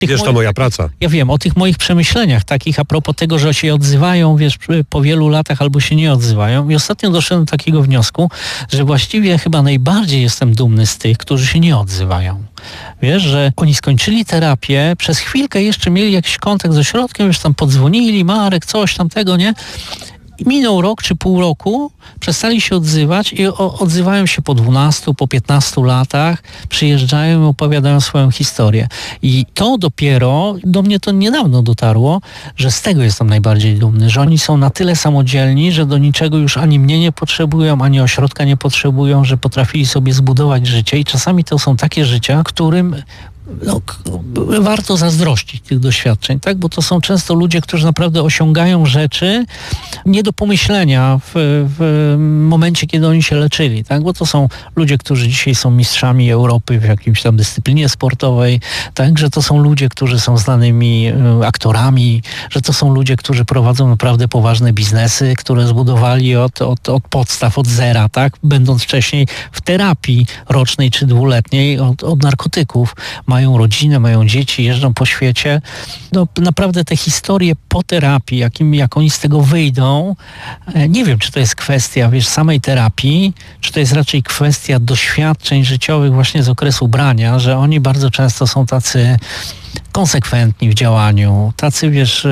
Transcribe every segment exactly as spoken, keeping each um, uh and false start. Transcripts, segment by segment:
Wiesz, to moich, moja praca. Ja wiem, o tych moich przemyśleniach takich a propos tego, że się odzywają, wiesz, po wielu latach albo się nie odzywają. I ostatnio doszedłem do takiego wniosku, że właściwie chyba najbardziej jestem dumny z tych, którzy się nie odzywają. Wiesz, że oni skończyli terapię, przez chwilkę jeszcze mieli jakiś kontakt z ośrodkiem, już tam podzwonili, Marek, coś tamtego, nie? I minął rok czy pół roku, przestali się odzywać i o, odzywają się po dwunastu, po piętnastu latach, przyjeżdżają i opowiadają swoją historię. I to dopiero, do mnie to niedawno dotarło, że z tego jestem najbardziej dumny, że oni są na tyle samodzielni, że do niczego już ani mnie nie potrzebują, ani ośrodka nie potrzebują, że potrafili sobie zbudować życie i czasami to są takie życia, którym no, warto zazdrościć tych doświadczeń, tak? Bo to są często ludzie, którzy naprawdę osiągają rzeczy nie do pomyślenia w, w momencie, kiedy oni się leczyli, tak? Bo to są ludzie, którzy dzisiaj są mistrzami Europy w jakimś tam dyscyplinie sportowej, tak? Że to są ludzie, którzy są znanymi aktorami, że to są ludzie, którzy prowadzą naprawdę poważne biznesy, które zbudowali od, od, od podstaw, od zera, tak? Będąc wcześniej w terapii rocznej czy dwuletniej od, od narkotyków. Mają rodzinę, mają dzieci, jeżdżą po świecie. No, naprawdę te historie po terapii, jakim, jak oni z tego wyjdą, nie wiem, czy to jest kwestia, wiesz, samej terapii, czy to jest raczej kwestia doświadczeń życiowych właśnie z okresu brania, że oni bardzo często są tacy konsekwentni w działaniu, tacy, wiesz,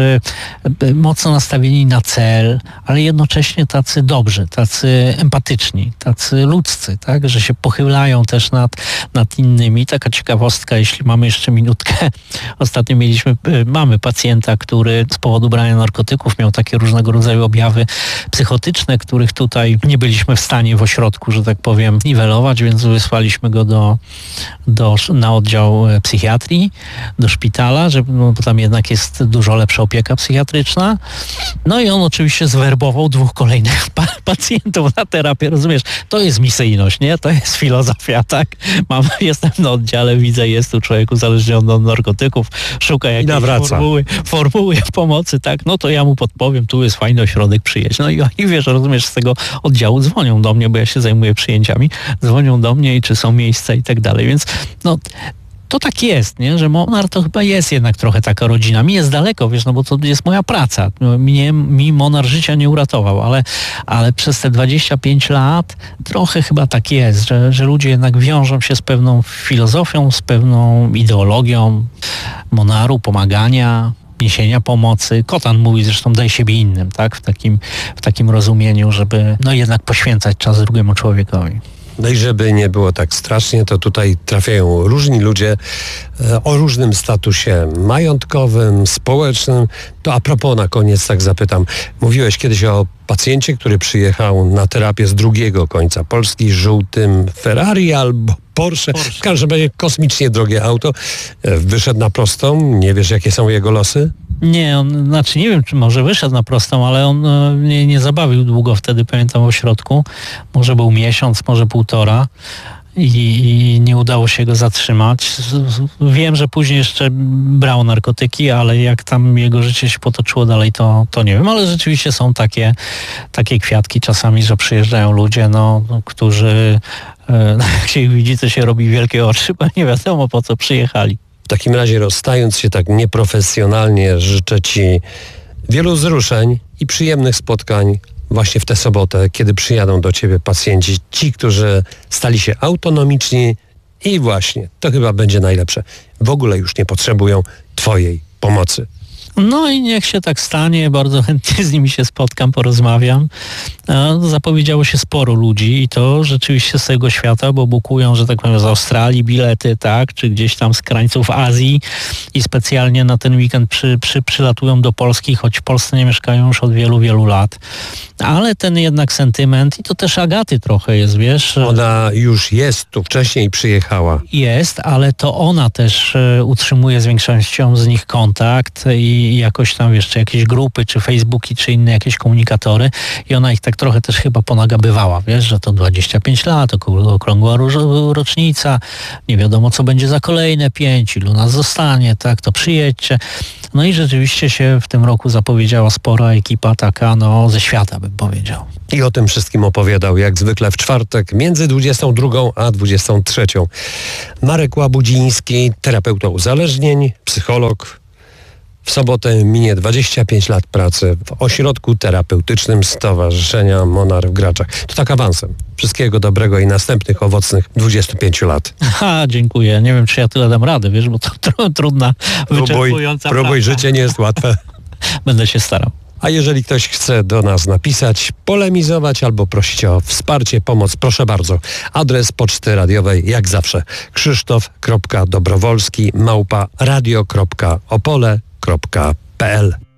mocno nastawieni na cel, ale jednocześnie tacy dobrzy, tacy empatyczni, tacy ludzcy, tak, że się pochylają też nad, nad innymi. Taka ciekawostka, jeśli mamy jeszcze minutkę. Ostatnio mieliśmy, mamy pacjenta, który z powodu brania narkotyków miał takie różnego rodzaju objawy psychotyczne, których tutaj nie byliśmy w stanie w ośrodku, że tak powiem, niwelować, więc wysłaliśmy go do, do, na oddział psychiatrii, do szpitala, że, no, bo tam jednak jest dużo lepsza opieka psychiatryczna. No i on oczywiście zwerbował dwóch kolejnych pa- pacjentów na terapię, rozumiesz? To jest misyjność, nie? To jest filozofia, tak? Mam, jestem na oddziale, widzę, jest tu człowiek uzależniony od narkotyków, szuka jakiejś formuły, formuły pomocy, tak? No to ja mu podpowiem, tu jest fajny ośrodek, przyjedź. No i oni, wiesz, rozumiesz, z tego oddziału dzwonią do mnie, bo ja się zajmuję przyjęciami, dzwonią do mnie i czy są miejsca i tak dalej, więc no to tak jest, nie? Że Monar to chyba jest jednak trochę taka rodzina. Mi jest daleko, wiesz, no bo to jest moja praca. Mnie, mi Monar życia nie uratował, ale, ale przez te dwadzieścia pięć lat trochę chyba tak jest, że, że ludzie jednak wiążą się z pewną filozofią, z pewną ideologią Monaru, pomagania, niesienia pomocy. Kotan mówi zresztą daj siebie innym, tak? W takim, w takim rozumieniu, żeby no jednak poświęcać czas drugiemu człowiekowi. No i żeby nie było tak strasznie, to tutaj trafiają różni ludzie e, o różnym statusie majątkowym, społecznym. To a propos na koniec tak zapytam. Mówiłeś kiedyś o pacjencie, który przyjechał na terapię z drugiego końca Polski, żółtym Ferrari albo Porsche. Porsche. W każdym razie kosmicznie drogie auto. E, wyszedł na prostą. Nie wiesz, jakie są jego losy? Nie, on, znaczy nie wiem, czy może wyszedł na prostą, ale on e, nie, nie zabawił długo wtedy, pamiętam, w ośrodku. Może był miesiąc, może półtora i, i nie udało się go zatrzymać. Wiem, że później jeszcze brał narkotyki, ale jak tam jego życie się potoczyło dalej, to, to nie wiem, ale rzeczywiście są takie, takie kwiatki czasami, że przyjeżdżają ludzie, no, którzy e, jak się ich widzi, to się robi wielkie oczy, bo nie wiadomo, po co przyjechali. W takim razie, rozstając się tak nieprofesjonalnie, życzę Ci wielu wzruszeń i przyjemnych spotkań właśnie w tę sobotę, kiedy przyjadą do Ciebie pacjenci, ci, którzy stali się autonomiczni i właśnie, to chyba będzie najlepsze. W ogóle już nie potrzebują Twojej pomocy. No i niech się tak stanie, bardzo chętnie z nimi się spotkam, porozmawiam. Zapowiedziało się sporo ludzi i to rzeczywiście z tego świata, bo bukują, że tak powiem, z Australii bilety, tak, czy gdzieś tam z krańców Azji i specjalnie na ten weekend przy, przy, przylatują do Polski, choć w Polsce nie mieszkają już od wielu, wielu lat. Ale ten jednak sentyment i to też Agaty trochę jest, wiesz. Ona już jest tu, wcześniej przyjechała. Jest, ale to ona też utrzymuje z większością z nich kontakt i i jakoś tam jeszcze jakieś grupy, czy Facebooki, czy inne jakieś komunikatory i ona ich tak trochę też chyba ponagabywała, wiesz, że to dwadzieścia pięć lat, okrągła rocznica, nie wiadomo co będzie za kolejne pięć, ilu nas zostanie, tak, to przyjedźcie. No i rzeczywiście się w tym roku zapowiedziała spora ekipa taka, no ze świata bym powiedział. I o tym wszystkim opowiadał jak zwykle w czwartek między dwudziestą drugą a dwudziestą trzecią. Marek Łabudziński, terapeuta uzależnień, psycholog. W sobotę minie dwadzieścia pięć lat pracy w ośrodku terapeutycznym Stowarzyszenia Monarch w Graczach. To tak awansem. Wszystkiego dobrego i następnych owocnych dwudziestu pięciu lat. Ha, dziękuję. Nie wiem, czy ja tyle dam rady, wiesz, bo to tr- trudna, wyczerpująca Próbuj, próbuj, życie nie jest łatwe. Będę się starał. A jeżeli ktoś chce do nas napisać, polemizować albo prosić o wsparcie, pomoc, proszę bardzo. Adres poczty radiowej jak zawsze krzysztof kropka dobrowolski małpa radio kropka opole kropka p l.